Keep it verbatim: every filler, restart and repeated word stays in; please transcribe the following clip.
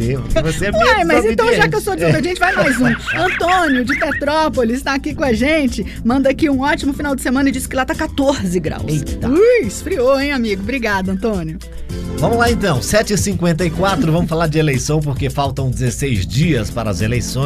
você, porque você é meio Ué, mas então desobediente. já que eu sou desobediente, vai mais um. Antônio, de Petrópolis, está aqui com a gente. Manda aqui um ótimo final de semana e diz que lá tá catorze graus. Eita. Ui, esfriou, hein, amigo? Obrigada, Antônio. Vamos lá então, sete e cinquenta e quatro, vamos falar de eleição porque faltam dezesseis dias para as eleições.